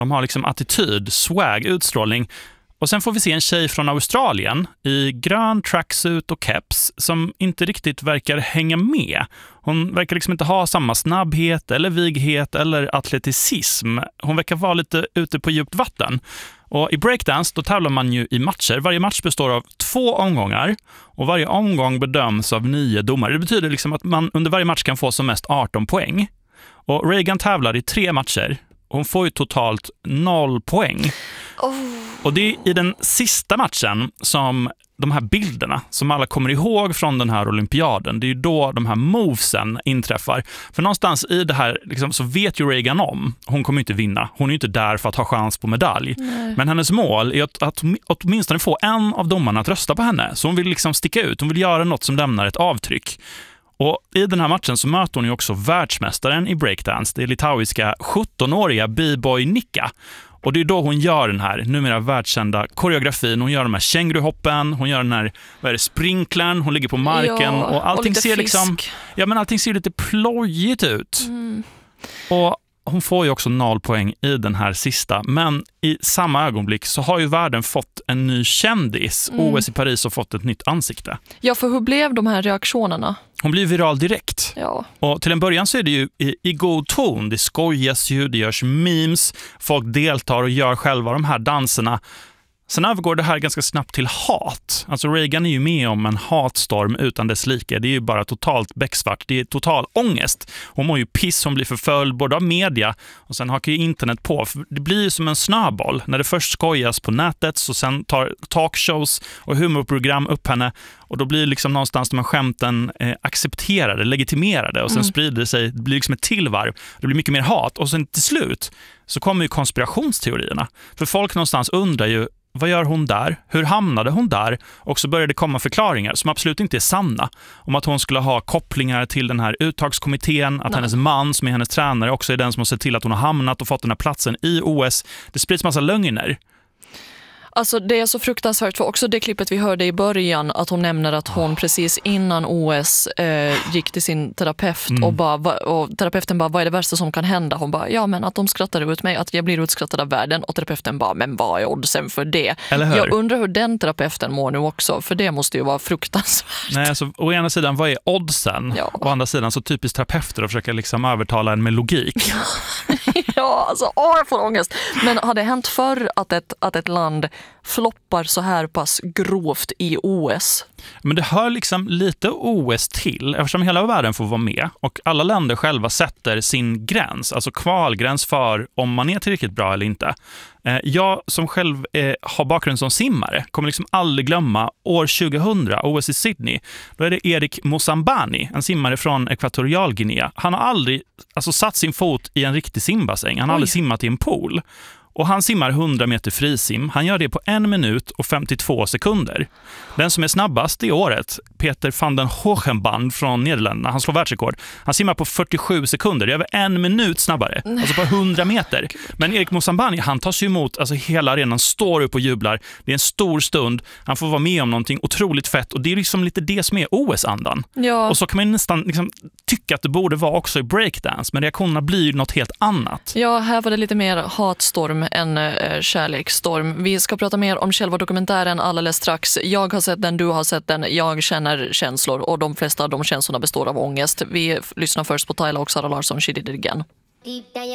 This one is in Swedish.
De har liksom attityd, swag, utstrålning. Och sen får vi se en tjej från Australien i grön tracksuit och keps som inte riktigt verkar hänga med. Hon verkar liksom inte ha samma snabbhet eller vighet eller atleticism. Hon verkar vara lite ute på djupt vatten. Och i breakdance då tävlar man ju i matcher. Varje match består av 2 omgångar och varje omgång bedöms av 9 domare. Det betyder liksom att man under varje match kan få som mest 18 poäng. Och Reagan tävlar i 3 matcher. Hon får ju totalt 0 poäng. Och det är i den sista matchen som de här bilderna som alla kommer ihåg från den här olympiaden, det är ju då de här movesen inträffar. För någonstans i det här liksom, så vet ju Reagan om, hon kommer inte vinna. Hon är ju inte där för att ha chans på medalj. Nej. Men hennes mål är att åtminstone få en av domarna att rösta på henne. Så hon vill liksom sticka ut, hon vill göra något som lämnar ett avtryck. Och i den här matchen så möter hon ju också världsmästaren i breakdance, det litauiska 17-åriga B-boy Nika. Och det är då hon gör den här numera världskända koreografin. Hon gör de här känguruhoppen, hon gör den här sprinklern, hon ligger på marken och allting ser liksom, allting ser lite plojigt ut. Och hon får ju också 0 poäng i den här sista, men i samma ögonblick så har ju världen fått en ny kändis. OS i Paris har fått ett nytt ansikte. Ja, för hur blev de här reaktionerna? Hon blir viral direkt. Ja. Och till en början så är det ju i god ton. Det skojas ju, det görs memes, folk deltar och gör själva de här danserna. Sen övergår det här ganska snabbt till hat. Alltså Reagan är ju med om en hatstorm utan dess like. Det är ju bara totalt becksvart. Det är total ångest. Hon mår ju piss, hon blir förföljd både av media och sen hakar ju internet på. För det blir ju som en snöboll. När det först skojas på nätet så sen tar talkshows och humorprogram upp henne. Och då blir liksom någonstans de här skämten accepterade, legitimerade. Och sen sprider det sig, det blir liksom ett tillvarv. Det blir mycket mer hat. Och sen till slut så kommer ju konspirationsteorierna. För folk någonstans undrar ju, vad gör hon där? Hur hamnade hon där? Och så började det komma förklaringar som absolut inte är sanna. Om att hon skulle ha kopplingar till den här uttagskommittén. Att hennes man som är hennes tränare också är den som har sett till att hon har hamnat och fått den här platsen i OS. Det sprids massa lögner. Alltså det är så fruktansvärt, för också det klippet vi hörde i början att hon nämner att hon precis innan OS gick till sin terapeut och terapeuten bara, vad är det värsta som kan hända? Hon bara, ja men att de skrattar ut mig, att jag blir utskrattad av världen, och terapeuten bara, men vad är oddsen för det? Jag undrar hur den terapeuten mår nu också, för det måste ju vara fruktansvärt. Nej, alltså, å ena sidan, vad är oddsen? Ja. Å andra sidan så typiskt terapeuter att försöka liksom övertala en med logik. Ja, alltså, jag får ångest. Men har det hänt förr att ett land floppar så här pass grovt i OS? Men det hör liksom lite OS till, eftersom hela världen får vara med och alla länder själva sätter sin gräns, alltså kvalgräns för om man är tillräckligt bra eller inte. Jag som själv har bakgrund som simmare kommer liksom aldrig glömma år 2000, OS i Sydney. Då är det Erik Mosambani, en simmare från Ekvatorialguinea. Han har aldrig satt sin fot i en riktig simbassäng. Han har aldrig simmat i en pool. Och han simmar 100 meter frisim. Han gör det på 1 minut och 52 sekunder. Den som är snabbast i året, Peter van den Hogenband från Nederländerna, han slår världsrekord. Han simmar på 47 sekunder, det är över 1 minut snabbare. Alltså på 100 meter. Men Erik Mosambani, han tar sig emot, alltså hela arenan står upp och jublar. Det är en stor stund. Han får vara med om någonting otroligt fett. Och det är liksom lite det som är OS-andan. Ja. Och så kan man nästan liksom tycka att det borde vara också i breakdance. Men reaktionerna blir ju något helt annat. Ja, här var det lite mer hatstorm än kärleksstorm. Vi ska prata mer om själva dokumentären alldeles strax. Jag har sett den, du har sett den. Jag känner känslor och de flesta av de känslorna består av ångest. Vi lyssnar först på Tyla och Sara Larsson, She Did It Again.